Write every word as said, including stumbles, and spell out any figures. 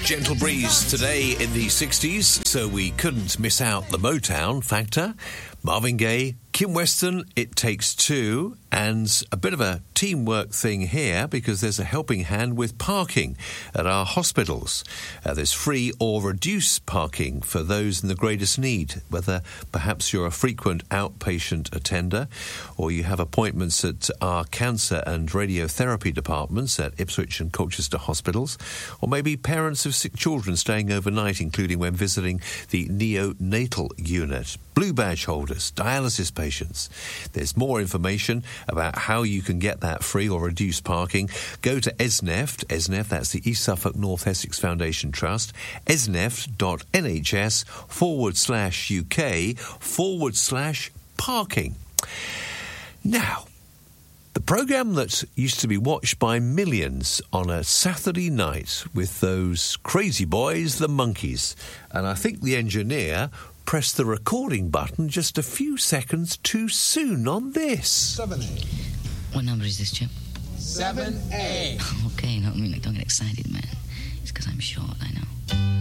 gentle breeze today in the sixties, so we couldn't miss out the Motown factor. Marvin Gaye, Kim Weston, It Takes Two, and a bit of a teamwork thing here because there's a helping hand with parking at our hospitals. Uh, there's free or reduced parking for those in the greatest need, whether perhaps you're a frequent outpatient attender or you have appointments at our cancer and radiotherapy departments at Ipswich and Colchester hospitals, or maybe parents of sick children staying overnight, including when visiting the neonatal unit. Blue badge holders, dialysis patients. There's more information about how you can get that free or reduced parking. Go to ESNEFT, ESNEFT, that's the East Suffolk North Essex Foundation Trust, esneft.nhs forward slash UK forward slash parking. Now, the programme that used to be watched by millions on a Saturday night with those crazy boys, the Monkees. And I think the engineer pressed the recording button just a few seconds too soon on this. seven A. What number is this, Chip? seven A. Okay, no, I mean, like, don't get excited, man. It's because I'm short, I know.